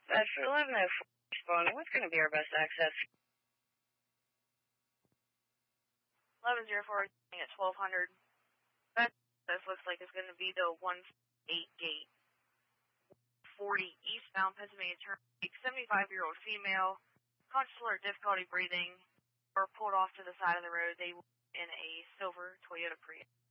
That's 1104 responding. What's going to be our best access? 1104 at 1200. Best access looks like it's going to be the 18 gate. 40 eastbound Pennsylvania Turnpike, 75-year-old female, consular difficulty breathing, or pulled off to the side of the road. They were in a silver Toyota Prius.